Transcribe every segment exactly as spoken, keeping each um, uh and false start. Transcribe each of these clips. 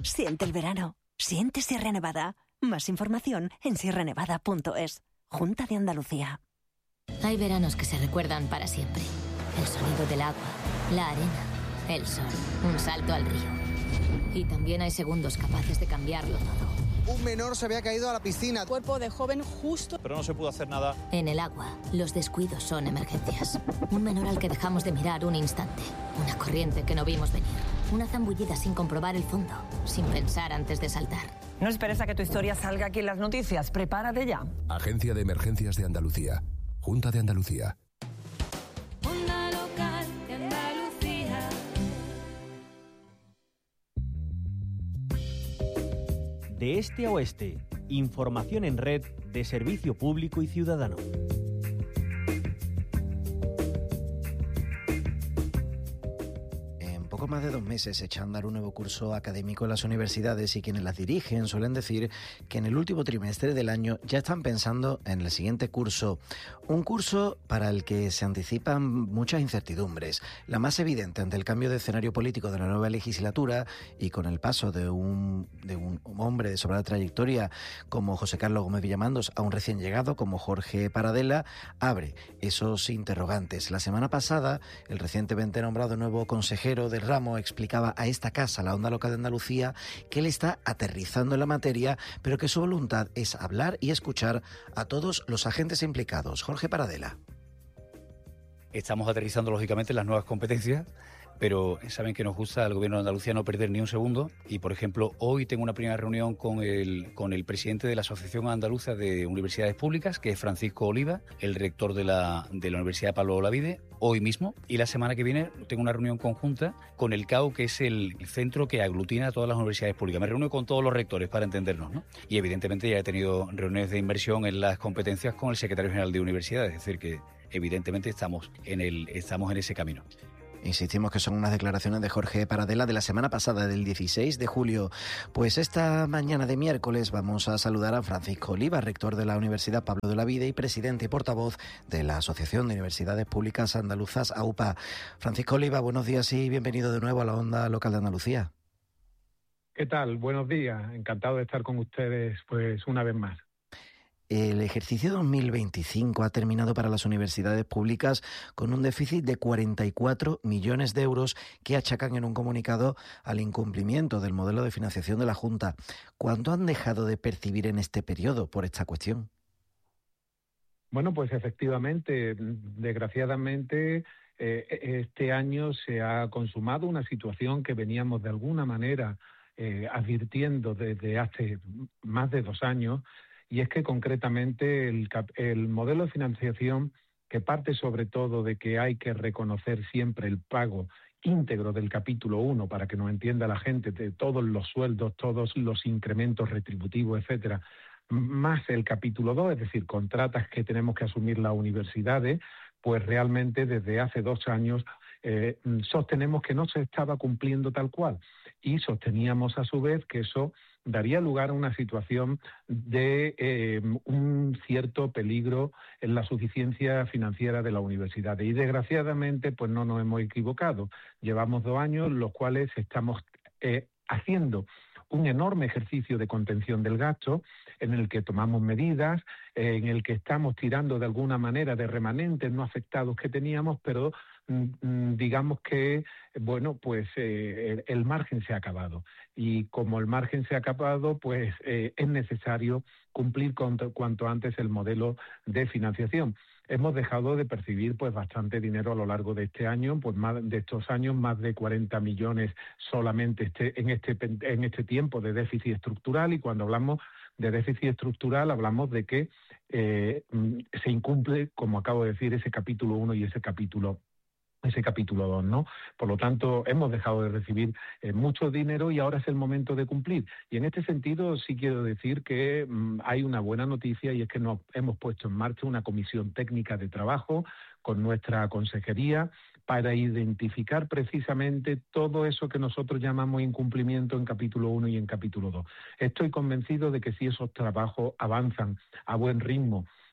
Siente el verano. Siente Sierra Nevada. Más información en sierra nevada punto es. Junta de Andalucía. Hay veranos que se recuerdan para siempre. El sonido del agua, la arena, el sol, un salto al río. Y también hay segundos capaces de cambiarlo todo. Un menor se había caído a la piscina. Cuerpo de joven justo. Pero no se pudo hacer nada. En el agua, los descuidos son emergencias. Un menor al que dejamos de mirar un instante. Una corriente que no vimos venir. Una zambullida sin comprobar el fondo. Sin pensar antes de saltar. No esperes a que tu historia salga aquí en las noticias. Prepárate ya. Agencia de Emergencias de Andalucía. Junta de Andalucía. Onda local de Andalucía. De este a oeste, información en red de servicio público y ciudadano. Poco más de dos meses echa a andar un nuevo curso académico en las universidades y quienes las dirigen suelen decir que en el último trimestre del año ya están pensando en el siguiente curso. Un curso para el que se anticipan muchas incertidumbres. La más evidente ante el cambio de escenario político de la nueva legislatura y con el paso de un, de un hombre de sobrada trayectoria como José Carlos Gómez Villamandos a un recién llegado como Jorge Paradela, abre esos interrogantes. La semana pasada, el recientemente nombrado nuevo consejero del ramo explicaba a esta casa, la Onda Local de Andalucía, que él está aterrizando en la materia, pero que su voluntad es hablar y escuchar a todos los agentes implicados. Jorge Paradela. Estamos aterrizando, lógicamente, las nuevas competencias, pero saben que nos gusta al Gobierno de Andalucía no perder ni un segundo y, por ejemplo, hoy tengo una primera reunión con el, con el presidente de la Asociación Andaluza de Universidades Públicas, que es Francisco Oliva, el rector de la, de la Universidad Pablo Olavide, hoy mismo, y la semana que viene tengo una reunión conjunta con el C A U, que es el centro que aglutina a todas las universidades públicas. Me reúno con todos los rectores para entendernos, ¿no? Y evidentemente ya he tenido reuniones de inversión en las competencias con el secretario general de universidades, es decir, que evidentemente estamos en, el, estamos en ese camino. Insistimos que son unas declaraciones de Jorge Paradela de la semana pasada, del dieciséis de julio. Pues esta mañana de miércoles vamos a saludar a Francisco Oliva, rector de la Universidad Pablo de Olavide y presidente y portavoz de la Asociación de Universidades Públicas Andaluzas, A U P A. Francisco Oliva, buenos días y bienvenido de nuevo a la Onda Local de Andalucía. ¿Qué tal? Buenos días. Encantado de estar con ustedes pues una vez más. El ejercicio dos mil veinticinco ha terminado para las universidades públicas con un déficit de cuarenta y cuatro millones de euros que achacan en un comunicado al incumplimiento del modelo de financiación de la Junta. ¿Cuánto han dejado de percibir en este periodo por esta cuestión? Bueno, pues efectivamente, desgraciadamente, eh, este año se ha consumado una situación que veníamos de alguna manera eh, advirtiendo desde hace más de dos años, y es que concretamente el, el modelo de financiación, que parte sobre todo de que hay que reconocer siempre el pago íntegro del capítulo uno, para que nos entienda la gente, de todos los sueldos, todos los incrementos retributivos, etcétera, más el capítulo dos, es decir, contratas que tenemos que asumir las universidades, pues realmente desde hace dos años eh, sostenemos que no se estaba cumpliendo tal cual, y sosteníamos a su vez que eso daría lugar a una situación de eh, un cierto peligro en la suficiencia financiera de la universidad. Y desgraciadamente, pues no nos hemos equivocado. Llevamos dos años los cuales estamos eh, haciendo un enorme ejercicio de contención del gasto, en el que tomamos medidas, eh, en el que estamos tirando de alguna manera de remanentes no afectados que teníamos, pero mm, digamos que, bueno, pues eh, el, el margen se ha acabado. Y como el margen se ha acabado, pues eh, es necesario cumplir con, cuanto antes el modelo de financiación. Hemos dejado de percibir pues bastante dinero a lo largo de este año, pues más de estos años, más de cuarenta millones solamente este, en este en este tiempo de déficit estructural, y cuando hablamos de déficit estructural hablamos de que eh, se incumple, como acabo de decir, ese capítulo uno y ese capítulo ese capítulo dos, ¿no? Por lo tanto, hemos dejado de recibir eh, mucho dinero y ahora es el momento de cumplir. Y en este sentido sí quiero decir que mmm, hay una buena noticia, y es que nos hemos puesto en marcha una comisión técnica de trabajo con nuestra consejería para identificar precisamente todo eso que nosotros llamamos incumplimiento en capítulo uno y en capítulo dos. Estoy convencido de que si esos trabajos avanzan a buen ritmo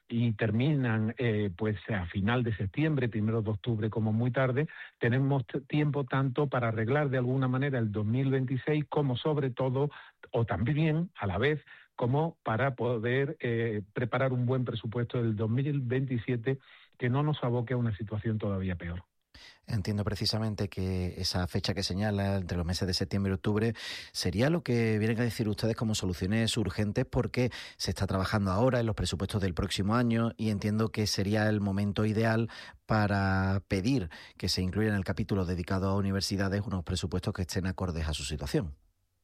y terminan eh, pues a final de septiembre, primero de octubre como muy tarde, tenemos t- tiempo tanto para arreglar de alguna manera el dos mil veintiséis como sobre todo, o también a la vez, como para poder eh, preparar un buen presupuesto del dos mil veintisiete que no nos aboque a una situación todavía peor. Entiendo precisamente que esa fecha que señala, entre los meses de septiembre y octubre, sería lo que vienen a decir ustedes como soluciones urgentes, porque se está trabajando ahora en los presupuestos del próximo año y entiendo que sería el momento ideal para pedir que se incluya en el capítulo dedicado a universidades unos presupuestos que estén acordes a su situación.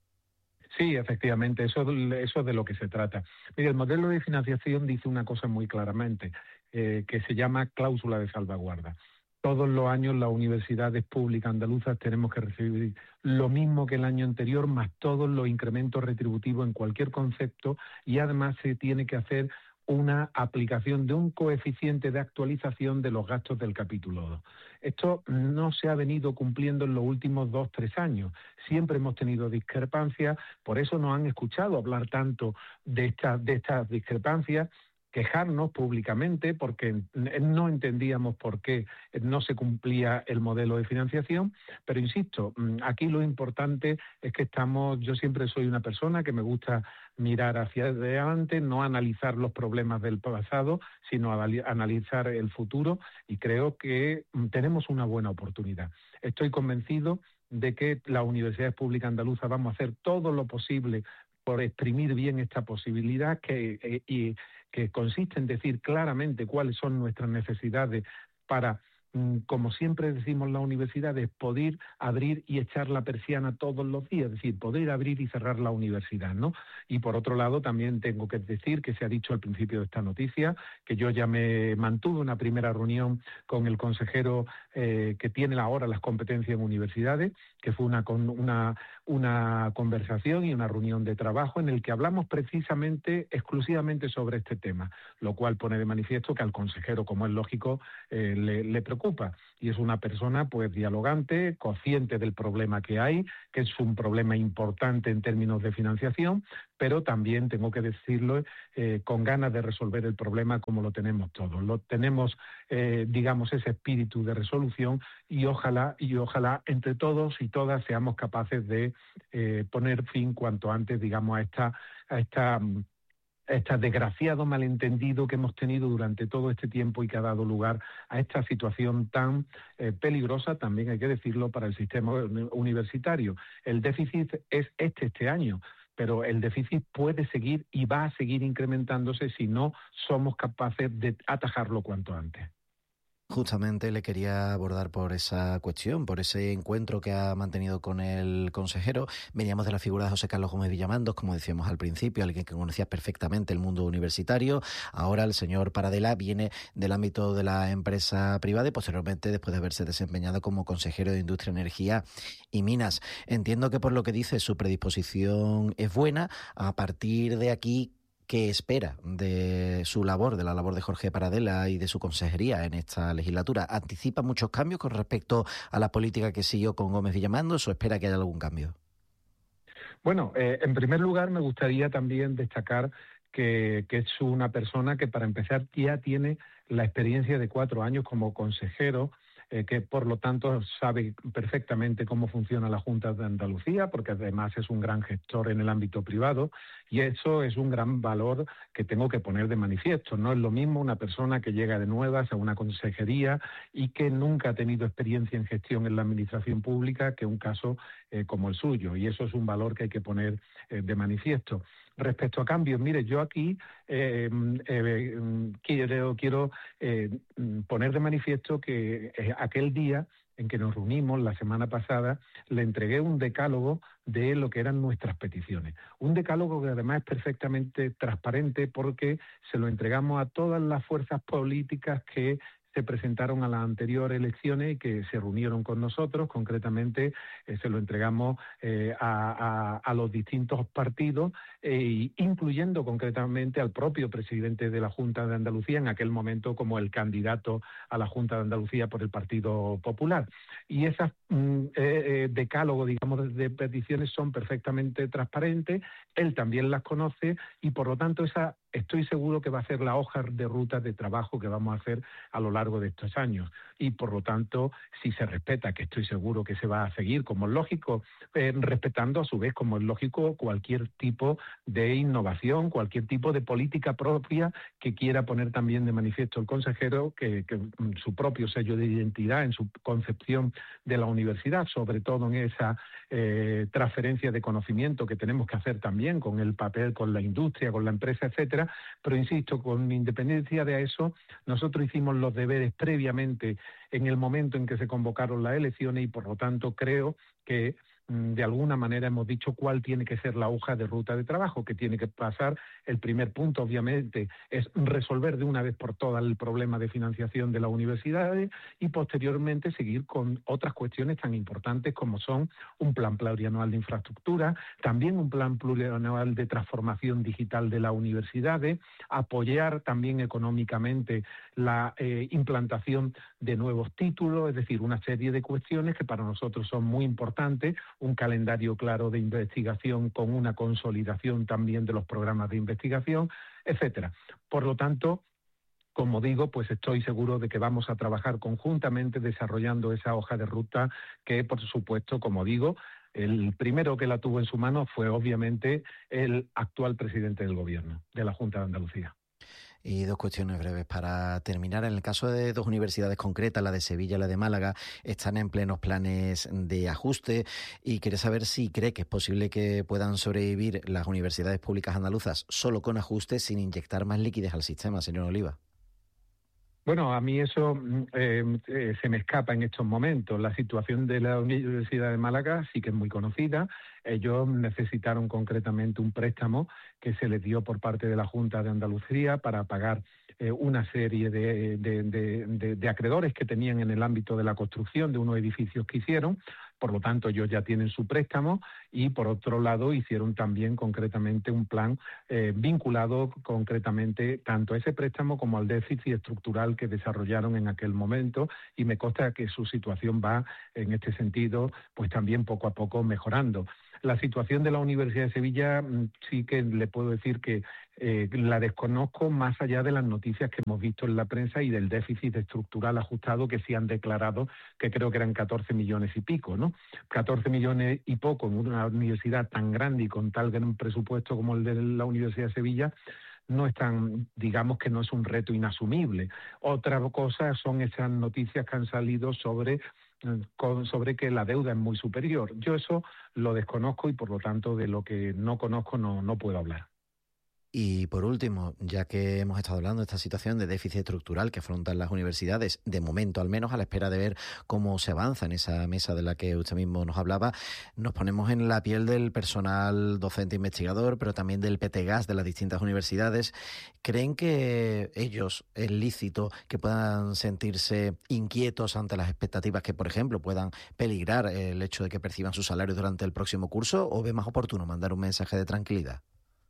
Sí, efectivamente, eso, eso es de lo que se trata. Mire, el modelo de financiación dice una cosa muy claramente, eh, que se llama cláusula de salvaguarda. Todos los años las universidades públicas andaluzas tenemos que recibir lo mismo que el año anterior, más todos los incrementos retributivos en cualquier concepto, y además se tiene que hacer una aplicación de un coeficiente de actualización de los gastos del capítulo dos. Esto no se ha venido cumpliendo en los últimos dos, tres años. Siempre hemos tenido discrepancias, por eso nos han escuchado hablar tanto de estas, de estas discrepancias, quejarnos públicamente porque no entendíamos por qué no se cumplía el modelo de financiación, pero insisto, aquí lo importante es que estamos, yo siempre soy una persona que me gusta mirar hacia adelante, no analizar los problemas del pasado, sino analizar el futuro, y creo que tenemos una buena oportunidad. Estoy convencido de que las universidades públicas andaluzas vamos a hacer todo lo posible por exprimir bien esta posibilidad que, eh, y, que consiste en decir claramente cuáles son nuestras necesidades para, mm, como siempre decimos las universidades, poder abrir y echar la persiana todos los días, es decir, poder abrir y cerrar la universidad, ¿no? Y por otro lado, también tengo que decir que se ha dicho al principio de esta noticia que yo ya me mantuve una primera reunión con el consejero eh, que tiene ahora las competencias en universidades, que fue una, una, una conversación y una reunión de trabajo en el que hablamos precisamente, exclusivamente sobre este tema, lo cual pone de manifiesto que al consejero, como es lógico, eh, le, le preocupa. Y es una persona pues dialogante, consciente del problema que hay, que es un problema importante en términos de financiación, pero también, tengo que decirlo, eh, con ganas de resolver el problema como lo tenemos todos. Lo tenemos, eh, digamos, ese espíritu de resolución, y ojalá, y ojalá entre todos y todas seamos capaces de eh, poner fin cuanto antes, digamos, a esta, a esta este desgraciado malentendido que hemos tenido durante todo este tiempo y que ha dado lugar a esta situación tan eh, peligrosa, también hay que decirlo, para el sistema universitario. El déficit es este este año, pero el déficit puede seguir y va a seguir incrementándose si no somos capaces de atajarlo cuanto antes. Justamente le quería abordar por esa cuestión, por ese encuentro que ha mantenido con el consejero. Veníamos de la figura de José Carlos Gómez Villamandos, como decíamos al principio, alguien que conocía perfectamente el mundo universitario. Ahora el señor Paradela viene del ámbito de la empresa privada y posteriormente, después de haberse desempeñado como consejero de Industria, Energía y Minas. Entiendo que por lo que dice su predisposición es buena. A partir de aquí, ¿qué espera de su labor, de la labor de Jorge Paradela y de su consejería en esta legislatura? ¿Anticipa muchos cambios con respecto a la política que siguió con Gómez Villamandos o espera que haya algún cambio? Bueno, eh, en primer lugar me gustaría también destacar que, que es una persona que, para empezar, ya tiene la experiencia de cuatro años como consejero, Eh, que por lo tanto sabe perfectamente cómo funciona la Junta de Andalucía, porque además es un gran gestor en el ámbito privado, y eso es un gran valor que tengo que poner de manifiesto. No es lo mismo una persona que llega de nuevas a una consejería y que nunca ha tenido experiencia en gestión en la administración pública que un caso eh, como el suyo, y eso es un valor que hay que poner eh, de manifiesto. Respecto a cambios, mire, yo aquí eh, eh, quiero, quiero eh, poner de manifiesto que eh, aquel día en que nos reunimos la semana pasada, le entregué un decálogo de lo que eran nuestras peticiones. Un decálogo que además es perfectamente transparente porque se lo entregamos a todas las fuerzas políticas que se presentaron a las anteriores elecciones y que se reunieron con nosotros. Concretamente, eh, se lo entregamos eh, a, a, a los distintos partidos, eh, incluyendo concretamente al propio presidente de la Junta de Andalucía, en aquel momento como el candidato a la Junta de Andalucía por el Partido Popular. Y esas mm, eh, eh, decálogo, digamos, de peticiones son perfectamente transparentes, él también las conoce y, por lo tanto, esa estoy seguro que va a ser la hoja de ruta de trabajo que vamos a hacer a lo largo de estos años. Y, por lo tanto, si se respeta, que estoy seguro que se va a seguir, como es lógico, eh, respetando a su vez, como es lógico, cualquier tipo de innovación, cualquier tipo de política propia que quiera poner también de manifiesto el consejero, que, que su propio sello de identidad en su concepción de la universidad, sobre todo en esa eh, transferencia de conocimiento que tenemos que hacer también con el papel, con la industria, con la empresa, etcétera. Pero insisto, con independencia de eso, nosotros hicimos los deberes previamente en el momento en que se convocaron las elecciones y, por lo tanto, creo que de alguna manera hemos dicho cuál tiene que ser la hoja de ruta de trabajo, que tiene que pasar. El primer punto, obviamente, es resolver de una vez por todas el problema de financiación de las universidades y, posteriormente, seguir con otras cuestiones tan importantes como son un plan plurianual de infraestructura, también un plan plurianual de transformación digital de las universidades, apoyar también económicamente la eh, implantación de nuevos títulos, es decir, una serie de cuestiones que para nosotros son muy importantes, un calendario claro de investigación con una consolidación también de los programas de investigación, etcétera. Por lo tanto, como digo, pues estoy seguro de que vamos a trabajar conjuntamente desarrollando esa hoja de ruta que, por supuesto, como digo, el primero que la tuvo en su mano fue obviamente el actual presidente del Gobierno, de la Junta de Andalucía. Y dos cuestiones breves para terminar. En el caso de dos universidades concretas, la de Sevilla y la de Málaga, están en plenos planes de ajuste y quería saber si cree que es posible que puedan sobrevivir las universidades públicas andaluzas solo con ajustes sin inyectar más liquidez al sistema, señor Oliva. Bueno, a mí eso eh, eh, se me escapa en estos momentos. La situación de la Universidad de Málaga sí que es muy conocida. Ellos necesitaron concretamente un préstamo que se les dio por parte de la Junta de Andalucía para pagar eh, una serie de, de, de, de, de acreedores que tenían en el ámbito de la construcción de unos edificios que hicieron. Por lo tanto, ellos ya tienen su préstamo y, por otro lado, hicieron también concretamente un plan eh, vinculado concretamente tanto a ese préstamo como al déficit estructural que desarrollaron en aquel momento, y me consta que su situación va, en este sentido, pues también poco a poco mejorando. La situación de la Universidad de Sevilla sí que le puedo decir que eh, la desconozco más allá de las noticias que hemos visto en la prensa y del déficit estructural ajustado que sí han declarado, que creo que eran catorce millones y pico, ¿no? catorce millones y poco en una universidad tan grande y con tal gran presupuesto como el de la Universidad de Sevilla no es tan, digamos que no es un reto inasumible. Otra cosa son esas noticias que han salido sobre sobre que la deuda es muy superior. Yo eso lo desconozco y, por lo tanto, de lo que no conozco no, no puedo hablar. Y por último, ya que hemos estado hablando de esta situación de déficit estructural que afrontan las universidades, de momento al menos, a la espera de ver cómo se avanza en esa mesa de la que usted mismo nos hablaba, nos ponemos en la piel del personal docente investigador, pero también del P T G A S de las distintas universidades. ¿Creen que ellos es lícito que puedan sentirse inquietos ante las expectativas que, por ejemplo, puedan peligrar el hecho de que perciban sus salarios durante el próximo curso, o ve más oportuno mandar un mensaje de tranquilidad?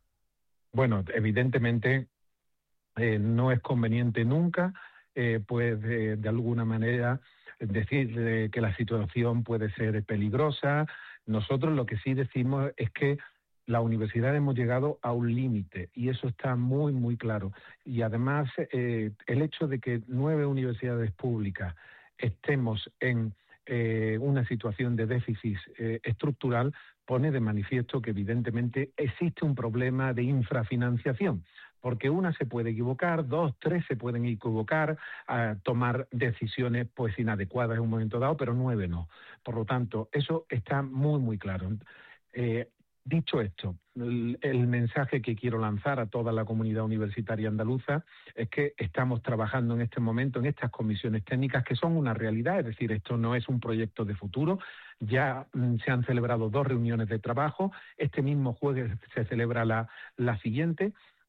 Bueno, evidentemente eh, no es conveniente nunca, eh, pues de, de alguna manera decir eh, que la situación puede ser peligrosa. Nosotros lo que sí decimos es que la universidad hemos llegado a un límite y eso está muy, muy claro. Y además eh, el hecho de que nueve universidades públicas estemos en eh, una situación de déficit eh, estructural pone de manifiesto que evidentemente existe un problema de infrafinanciación, porque una se puede equivocar, dos, tres se pueden equivocar, a tomar decisiones pues inadecuadas en un momento dado, pero nueve no. Por lo tanto, eso está muy, muy claro. Eh, dicho esto, el, el mensaje que quiero lanzar a toda la comunidad universitaria andaluza es que estamos trabajando en este momento en estas comisiones técnicas que son una realidad, es decir, esto no es un proyecto de futuro. Ya mm, se han celebrado dos reuniones de trabajo, este mismo jueves se celebra la, la siguiente,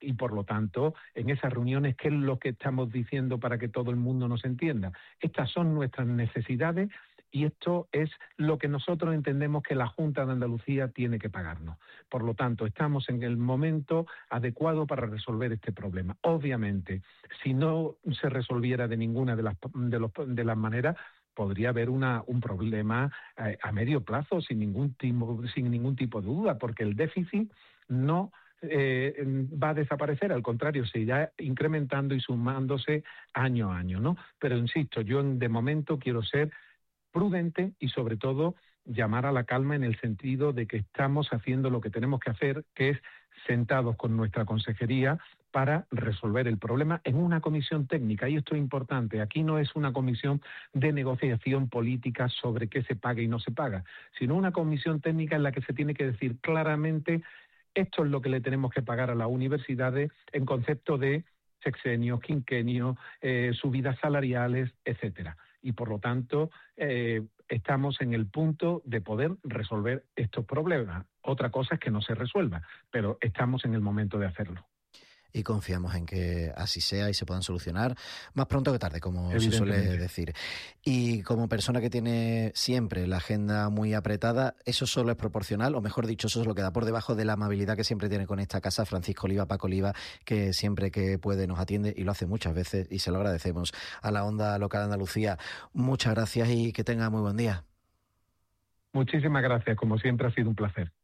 Y por lo tanto, en esas reuniones, ¿qué es lo que estamos diciendo para que todo el mundo nos entienda? Estas son nuestras necesidades y esto es lo que nosotros entendemos que la Junta de Andalucía tiene que pagarnos. Por lo tanto, estamos en el momento adecuado para resolver este problema. Obviamente, si no se resolviera de ninguna de las, de los, de las maneras, podría haber una, un problema eh, a medio plazo sin ningún, tipo, sin ningún tipo de duda, porque el déficit no Eh, va a desaparecer, al contrario, se irá incrementando y sumándose año a año, ¿no? Pero insisto, yo de momento quiero ser prudente y sobre todo llamar a la calma en el sentido de que estamos haciendo lo que tenemos que hacer, que es sentados con nuestra consejería para resolver el problema en una comisión técnica. Y esto es importante, aquí no es una comisión de negociación política sobre qué se paga y no se paga, sino una comisión técnica en la que se tiene que decir claramente esto es lo que le tenemos que pagar a las universidades en concepto de sexenios, quinquenios, eh, subidas salariales, etcétera. Y por lo tanto, eh, estamos en el punto de poder resolver estos problemas. Otra cosa es que no se resuelva, pero estamos en el momento de hacerlo. Y confiamos en que así sea y se puedan solucionar más pronto que tarde, como se suele decir. Y como persona que tiene siempre la agenda muy apretada, eso solo es proporcional, o mejor dicho, eso es lo que da por debajo de la amabilidad que siempre tiene con esta casa Francisco Oliva, Paco Oliva, que siempre que puede nos atiende y lo hace muchas veces y se lo agradecemos a la Onda Local de Andalucía. Muchas gracias y que tenga muy buen día. Muchísimas gracias, como siempre ha sido un placer.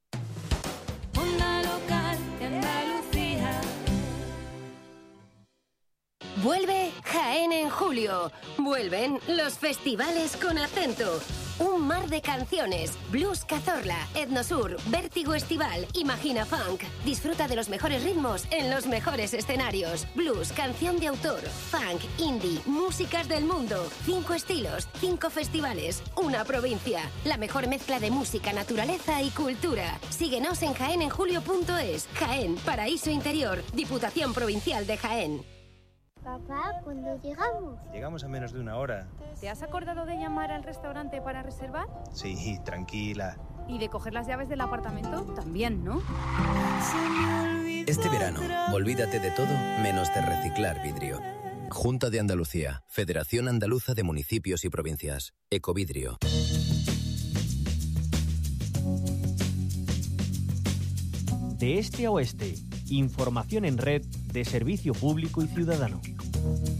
Vuelve Jaén en julio. Vuelven los festivales con acento. Un mar de canciones. Blues Cazorla, Etnosur, Vértigo Estival, Imagina Funk. Disfruta de los mejores ritmos en los mejores escenarios. Blues, canción de autor, funk, indie, músicas del mundo. Cinco estilos, cinco festivales, una provincia. La mejor mezcla de música, naturaleza y cultura. Síguenos en jaén en julio punto es. Jaén, paraíso interior. Diputación Provincial de Jaén. Papá, ¿cuándo llegamos? Llegamos a menos de una hora. ¿Te has acordado de llamar al restaurante para reservar? Sí, tranquila. ¿Y de coger las llaves del apartamento? También, ¿no? Este verano, olvídate de todo menos de reciclar vidrio. Junta de Andalucía, Federación Andaluza de Municipios y Provincias, Ecovidrio. De este a oeste, información en red de servicio público y ciudadano.